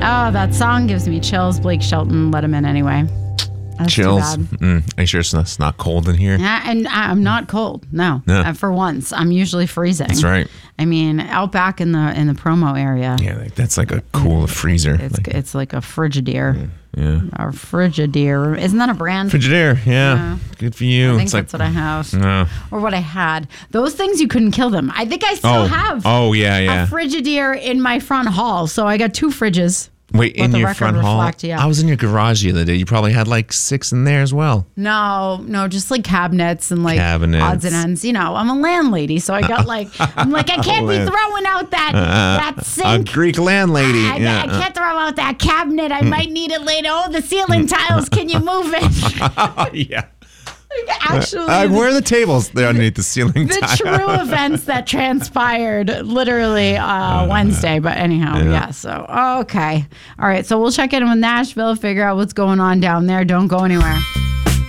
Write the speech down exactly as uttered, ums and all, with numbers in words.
Oh, that song gives me chills. Blake Shelton, let him in anyway. That's Chills. Mm, are you sure it's not, it's not cold in here? Yeah, and I'm not cold. No, no. Uh, for once, I'm usually freezing. That's right. I mean, out back in the in the promo area. Yeah, like, that's like a cool freezer. It's like, it's like a Frigidaire. Yeah. A Frigidaire. Isn't that a brand? Frigidaire. Yeah. Yeah. Good for you. I think it's that's like, what I have. No. Or what I had. Those things, you couldn't kill them. I think I still Oh. have Oh, yeah, yeah. a Frigidaire in my front hall. So I got two fridges. Wait, Let in the your record front reflect, hall? yeah. I was in your garage the other day. You probably had like six in there as well. No, no, just like cabinets and like Cabinets. odds and ends. You know, I'm a landlady, so I got like, I'm like, I can't be Land- throwing out that that A sink. Greek landlady. I, yeah. I can't throw out that cabinet. I might need it later. Oh, the ceiling tiles. Can you move it? yeah. Actually, Uh, where are the tables? They're underneath the ceiling the tile. true events that transpired literally uh, Wednesday. But anyhow, yeah. yeah. So, okay. All right. So we'll check in with Nashville, figure out what's going on down there. Don't go anywhere.